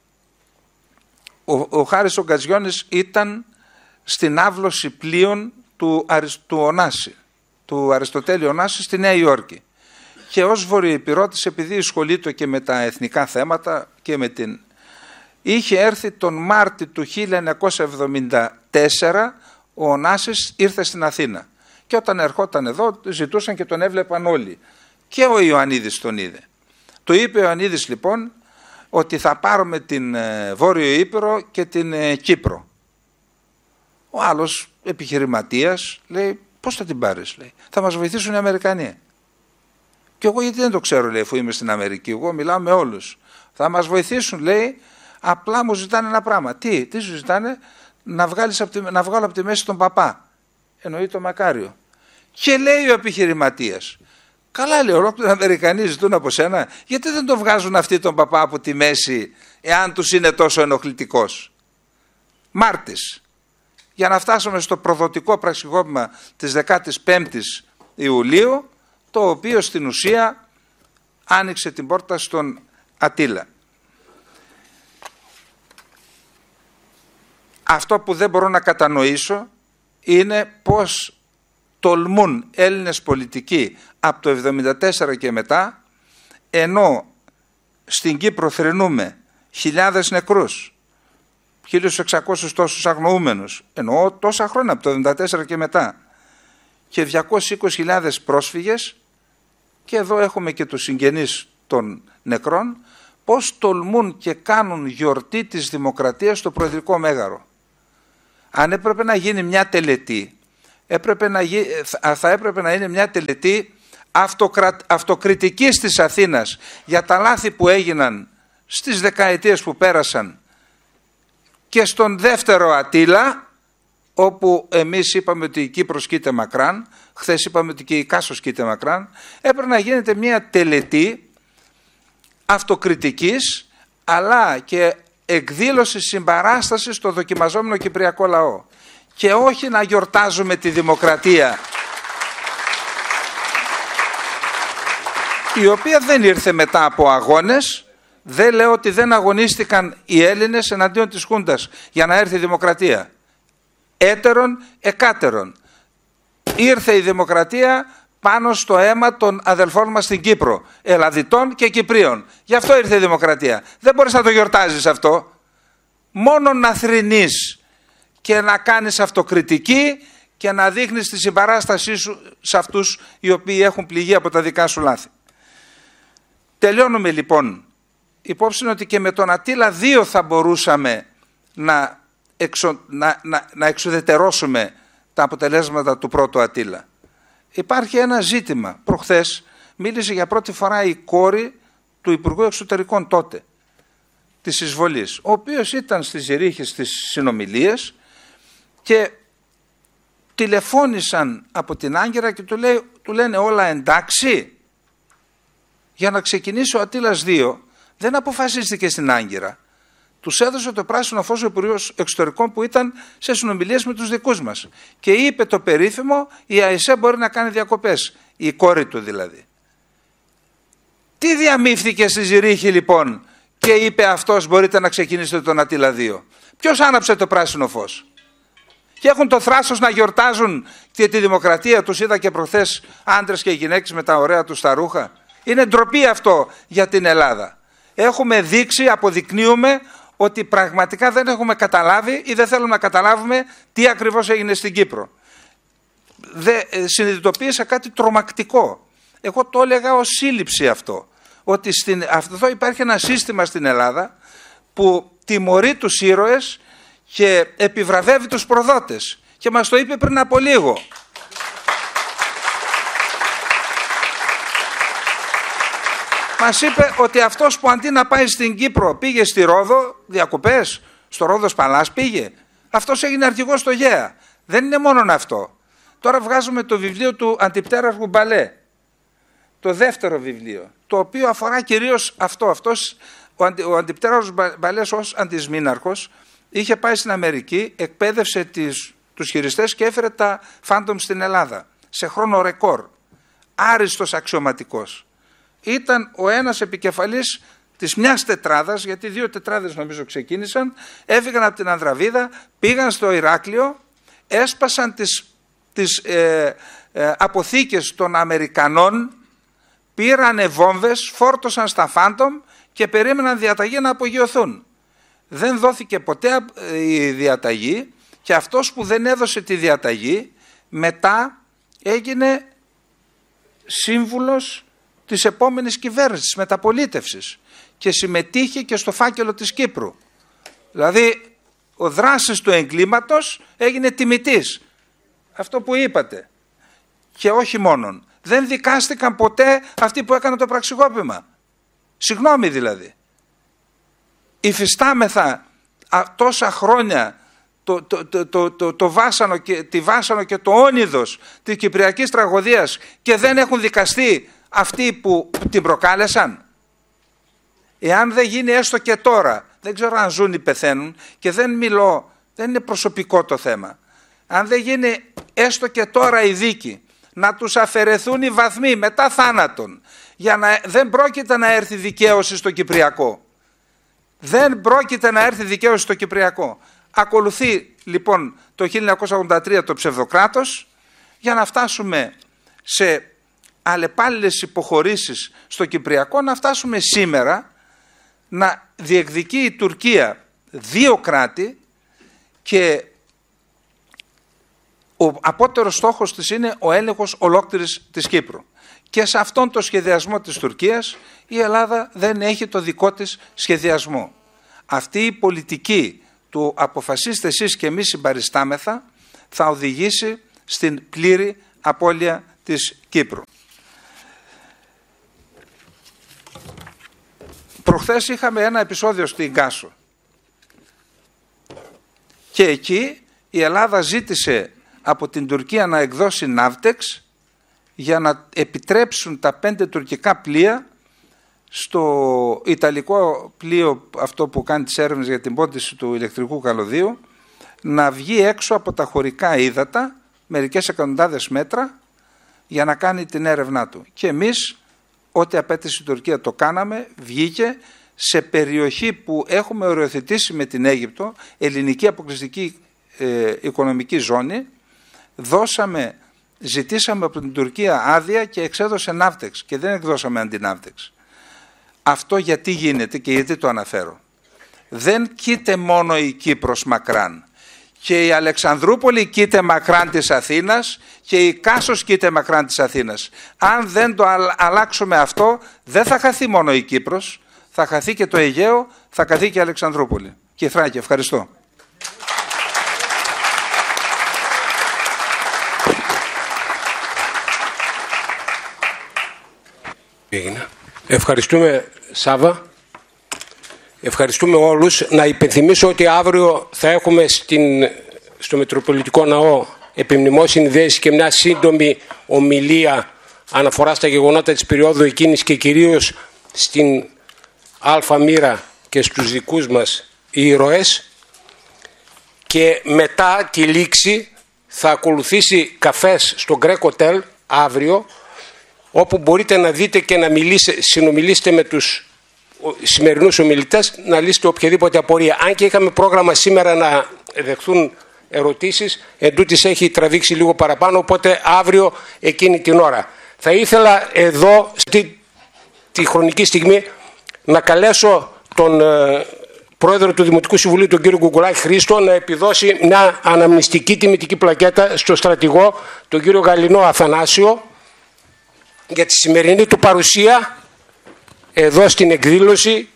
Ο, ο Χάρης ο Γκαζιώνης ήταν στην άβλωση πλοίων του, του Ωνάση, του Αριστοτέλη Ωνάση στη Νέα Υόρκη. Και ως βορειοϊπηρώτης, επειδή ασχολείται και με τα εθνικά θέματα και με την... είχε έρθει τον Μάρτιο του χίλια εννιακόσια εβδομήντα τέσσερα, ο Ωνάσης ήρθε στην Αθήνα. Και όταν ερχόταν εδώ ζητούσαν και τον έβλεπαν όλοι. Και ο Ιωαννίδης τον είδε. Του είπε ο Ιωαννίδης λοιπόν ότι θα πάρουμε την Βόρειο Ήπειρο και την Κύπρο. Ο άλλος επιχειρηματίας λέει πώς θα την πάρεις, λέει. Θα μας βοηθήσουν οι Αμερικανοί. Και εγώ γιατί δεν το ξέρω, λέει, αφού είμαι στην Αμερική, εγώ μιλάω με όλους. Θα μας βοηθήσουν, λέει, απλά μου ζητάνε ένα πράγμα. Τι, τι σου ζητάνε? Να, βγάλεις από τη, να βγάλω από τη μέση τον παπά. Εννοεί το Μακάριο. Και λέει ο επιχειρηματίας, καλά, λέει, ολόκληροι Αμερικανοί ζητούν από σένα, γιατί δεν τον βγάζουν αυτοί τον παπά από τη μέση, εάν τους είναι τόσο ενοχλητικός? Μάρτης. Για να φτάσουμε στο προδοτικό πραξικόπημα της δεκάτης πέμπτης Ιουλίου, το οποίο στην ουσία άνοιξε την πόρτα στον Ατήλα. Αυτό που δεν μπορώ να κατανοήσω είναι πώς τολμούν Έλληνες πολιτικοί από το εβδομήντα τέσσερα και μετά, ενώ στην Κύπρο θρηνούμε χιλιάδες νεκρούς, χίλιους εξακόσιους τόσους αγνοούμενους, εννοώ τόσα χρόνια από το εβδομήντα τέσσερα και μετά, και διακόσιες είκοσι χιλιάδες πρόσφυγες, και εδώ έχουμε και τους συγγενείς των νεκρών, πώς τολμούν και κάνουν γιορτή της δημοκρατίας στο Προεδρικό Μέγαρο. Αν έπρεπε να γίνει μια τελετή, έπρεπε να γι... θα έπρεπε να είναι μια τελετή αυτοκρα... αυτοκριτικής της Αθήνας για τα λάθη που έγιναν στις δεκαετίες που πέρασαν και στον δεύτερο Ατήλα, όπου εμείς είπαμε ότι η Κύπρος κοίται μακράν, χθες είπαμε ότι και η Κάσος κοίται μακράν. Έπρεπε να γίνεται μια τελετή αυτοκριτικής, αλλά και εκδήλωση συμπαράστασης στο δοκιμαζόμενο κυπριακό λαό, και όχι να γιορτάζουμε τη δημοκρατία, η οποία δεν ήρθε μετά από αγώνες. Δεν λέω ότι δεν αγωνίστηκαν οι Έλληνες εναντίον της Χούντας για να έρθει η δημοκρατία. Έτερον εκάτερον. Ήρθε η δημοκρατία πάνω στο αίμα των αδελφών μας στην Κύπρο, Ελλαδιτών και Κυπρίων. Γι' αυτό ήρθε η δημοκρατία. Δεν μπορείς να το γιορτάζεις αυτό. Μόνο να θρηνείς και να κάνεις αυτοκριτική και να δείχνεις τη συμπαράστασή σου σε αυτούς οι οποίοι έχουν πληγεί από τα δικά σου λάθη. Τελειώνουμε λοιπόν. Υπόψη είναι ότι και με τον Ατήλα δύο θα μπορούσαμε να, εξο, να, να, να εξουδετερώσουμε τα αποτελέσματα του πρώτου Ατήλα. Υπάρχει ένα ζήτημα. Προχθές μίλησε για πρώτη φορά η κόρη του Υπουργού Εξωτερικών τότε, της εισβολής, ο οποίος ήταν στις Ζηρίχες στις συνομιλίες και τηλεφώνησαν από την Άγκυρα και του, λέει, του λένε όλα εντάξει. Για να ξεκινήσει ο Ατήλας δύο δεν αποφασίστηκε στην Άγκυρα. Τους έδωσε το πράσινο φως ο Υπουργός Εξωτερικών που ήταν σε συνομιλίες με τους δικούς μας. Και είπε το περίφημο, η ΑΕΣΕ μπορεί να κάνει διακοπές. Η κόρη του δηλαδή. Τι διαμήφθηκε στη Ζηρίχη λοιπόν και είπε αυτός μπορείτε να ξεκινήσετε τον Ατήλα δύο. Ποιος άναψε το πράσινο φως. Και έχουν το θράσος να γιορτάζουν και τη δημοκρατία. Τους είδα και προχθές άντρες και γυναίκες με τα ωραία τους τα ρούχα. Είναι ντροπή αυτό για την Ελλάδα. Έχουμε δείξει, αποδεικνύουμε ότι πραγματικά δεν έχουμε καταλάβει ή δεν θέλουμε να καταλάβουμε τι ακριβώς έγινε στην Κύπρο. Δε, συνειδητοποίησα κάτι τρομακτικό. Εγώ το έλεγα ως σύλληψη αυτό. Ότι στην, αυτό υπάρχει ένα σύστημα στην Ελλάδα που τιμωρεί τους ήρωες και επιβραβεύει τους προδότες. Και μας το είπε πριν από λίγο. Μας είπε ότι αυτός που αντί να πάει στην Κύπρο πήγε στη Ρόδο, διακοπές, στο Ρόδος Παλάς πήγε. Αυτός έγινε αρχηγός στο ΓΕΑ. Δεν είναι μόνο αυτό. Τώρα βγάζουμε το βιβλίο του Αντιπτέραρχου Μπαλέ. Το δεύτερο βιβλίο, το οποίο αφορά κυρίως αυτό. Αυτός, ο, αντι, ο Αντιπτέραρχος Μπαλές ως αντισμήναρχος είχε πάει στην Αμερική, εκπαίδευσε τις, τους χειριστές και έφερε τα Phantom στην Ελλάδα. Σε χρόνο ρεκόρ. Άριστος αξιωματικός. Ήταν ο ένας επικεφαλής της μιας τετράδας, γιατί δύο τετράδες νομίζω ξεκίνησαν, έφυγαν από την Ανδραβίδα, πήγαν στο Ηράκλειο, έσπασαν τις, τις ε, ε, αποθήκες των Αμερικανών, πήρανε βόμβες, φόρτωσαν στα Phantom και περίμεναν διαταγή να απογειωθούν. Δεν δόθηκε ποτέ η διαταγή και αυτός που δεν έδωσε τη διαταγή μετά έγινε σύμβουλος της επόμενης κυβέρνησης, της μεταπολίτευσης και συμμετείχε και στο φάκελο της Κύπρου. Δηλαδή ο δράσης του εγκλήματος έγινε τιμητής. Αυτό που είπατε. Και όχι μόνον. Δεν δικάστηκαν ποτέ αυτοί που έκαναν το πραξικόπημα. Συγγνώμη δηλαδή. Υφιστάμεθα α, τόσα χρόνια το, το, το, το, το, το βάσανο και, τη βάσανο και το όνειδος της κυπριακής τραγωδίας και δεν έχουν δικαστεί αυτοί που την προκάλεσαν. Εάν δεν γίνει έστω και τώρα, δεν ξέρω αν ζουν ή πεθαίνουν και δεν μιλώ, δεν είναι προσωπικό το θέμα. Αν δεν γίνει έστω και τώρα η δίκη, να τους αφαιρεθούν οι βαθμοί μετά θάνατον, για να δεν πρόκειται να έρθει δικαίωση στο Κυπριακό. Δεν πρόκειται να έρθει δικαίωση στο Κυπριακό. Ακολουθεί λοιπόν το χίλια εννιακόσια ογδόντα τρία το ψευδοκράτος για να φτάσουμε σε αλλεπάλληλες υποχωρήσεις στο Κυπριακό, να φτάσουμε σήμερα να διεκδικεί η Τουρκία δύο κράτη και ο απότερος στόχος της είναι ο έλεγχος ολόκληρης της Κύπρου. Και σε αυτόν τον σχεδιασμό της Τουρκίας η Ελλάδα δεν έχει το δικό της σχεδιασμό. Αυτή η πολιτική του αποφασίστε εσείς και εμείς συμπαριστάμεθα θα οδηγήσει στην πλήρη απώλεια της Κύπρου. Προχθές είχαμε ένα επεισόδιο στην Κάσο και εκεί η Ελλάδα ζήτησε από την Τουρκία να εκδώσει ναύτεξ για να επιτρέψουν τα πέντε τουρκικά πλοία στο ιταλικό πλοίο αυτό που κάνει τις έρευνες για την πόντιση του ηλεκτρικού καλωδίου να βγει έξω από τα χωρικά ύδατα μερικές εκατοντάδες μέτρα για να κάνει την έρευνά του. Και εμείς ό,τι απέτησε η Τουρκία το κάναμε, βγήκε σε περιοχή που έχουμε οριοθετήσει με την Αίγυπτο, ελληνική αποκλειστική ε, οικονομική ζώνη, δώσαμε, ζητήσαμε από την Τουρκία άδεια και εξέδωσε ναύτεξ και δεν εκδώσαμε αντιναύτεξ. Αυτό γιατί γίνεται και γιατί το αναφέρω. Δεν κοίται μόνο η Κύπρος μακράν. Και η Αλεξανδρούπολη κοίται μακράν της Αθήνας και η Κάσος κοίται μακράν της Αθήνας. Αν δεν το αλλάξουμε αυτό, δεν θα χαθεί μόνο η Κύπρος, θα χαθεί και το Αιγαίο, θα χαθεί και η Αλεξανδρούπολη. Και η Θράκη. Ευχαριστώ. Ευχαριστούμε, Σάβα. Ευχαριστούμε όλους. Να υπενθυμίσω ότι αύριο θα έχουμε στην, στο Μητροπολιτικό Ναό επιμνημόσυνη δέση και μια σύντομη ομιλία αναφορά στα γεγονότα της περίοδου εκείνης και κυρίως στην Αλφα Μοίρα και στους δικούς μας ήρωες. Και μετά τη λήξη θα ακολουθήσει καφές στο Greek Hotel αύριο, όπου μπορείτε να δείτε και να μιλήσετε, συνομιλήσετε με τους σημερινούς ομιλητές, να λύσετε οποιαδήποτε απορία. Αν και είχαμε πρόγραμμα σήμερα να δεχθούν ερωτήσεις, εντούτοις έχει τραβήξει λίγο παραπάνω, οπότε αύριο εκείνη την ώρα. Θα ήθελα εδώ, στη τη χρονική στιγμή, να καλέσω τον ε, πρόεδρο του Δημοτικού Συμβουλίου, τον κύριο Γκουγκουλάκη Χρήστο, να επιδώσει μια αναμνηστική τιμητική πλακέτα στο στρατηγό, τον κύριο Γαλινό Αθανάσιο, για τη σημερινή του παρουσία εδώ στην εκδήλωση.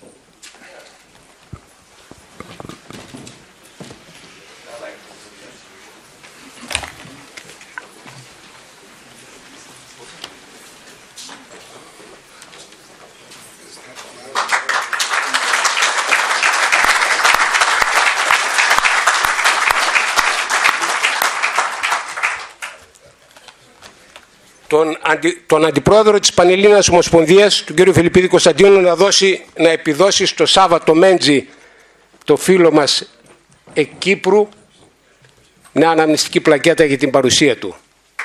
Τον, αντι, τον Αντιπρόεδρο της Πανελλήνιας Ομοσπονδίας, τον κύριο Φιλιππίδη Κωνσταντίνου, να, δώσει, να επιδώσει στο Σάβα το Μέντζι, το φίλο μας εκ Κύπρου, μια αναμνηστική πλακέτα για την παρουσία του.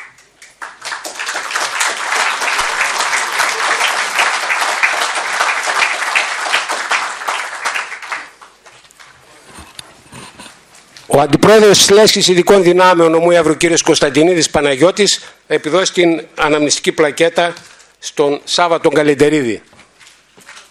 Ο Αντιπρόεδρος της Λέσχης Ειδικών Δυνάμεων, ο ΜΟΥΙΑΒΡΟ, κύριος Κωνσταντινίδης Παναγιώτης, θα επιδώσει την αναμνηστική πλακέτα στον Σάβα τον Καλεντερίδη.